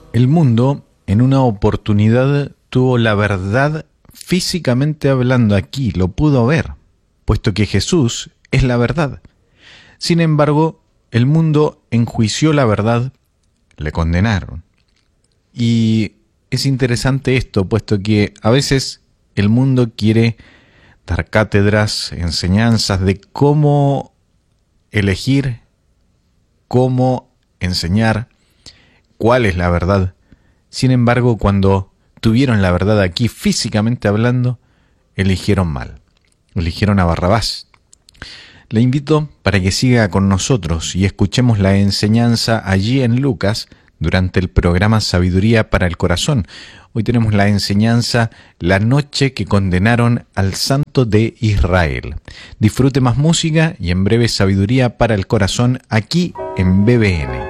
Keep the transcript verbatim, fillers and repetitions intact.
El mundo, en una oportunidad, tuvo la verdad físicamente hablando aquí, lo pudo ver, puesto que Jesús es la verdad. Sin embargo, el mundo enjuició la verdad, le condenaron. Y es interesante esto, puesto que a veces el mundo quiere dar cátedras, enseñanzas de cómo elegir, cómo enseñar, cuál es la verdad. Sin embargo, cuando tuvieron la verdad aquí físicamente hablando, eligieron mal. Eligieron a Barrabás. Le invito para que siga con nosotros y escuchemos la enseñanza allí en Lucas durante el programa Sabiduría para el Corazón. Hoy tenemos la enseñanza La noche que condenaron al Santo de Israel. Disfrute más música y en breve Sabiduría para el Corazón aquí en B B N.